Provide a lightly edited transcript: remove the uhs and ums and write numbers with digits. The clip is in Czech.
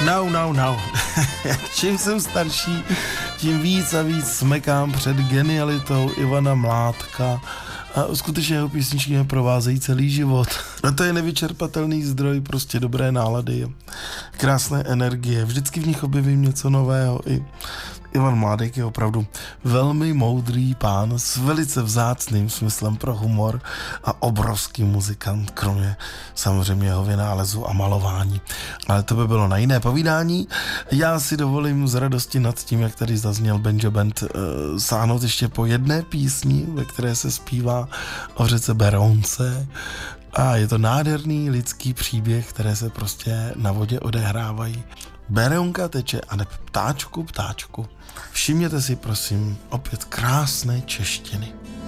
No. Čím jsem starší, tím víc a víc smekám před genialitou Ivana Mládka. A skutečně jeho písničky mě provázejí celý život. A to je nevyčerpatelný zdroj prostě dobré nálady, krásné energie. Vždycky v nich objevím něco nového. I Ivan Mládek je opravdu velmi moudrý pán s velice vzácným smyslem pro humor a obrovský muzikant, kromě samozřejmě jeho vynálezu a malování. Ale to by bylo na jiné povídání. Já si dovolím z radosti nad tím, jak tady zazněl Banjo Band, sáhnout ještě po jedné písni, ve které se zpívá o řece Berounce. A je to nádherný lidský příběh, které se prostě na vodě odehrávají. Berounka teče a ne ptáčku. Všimněte si prosím opět krásné češtiny.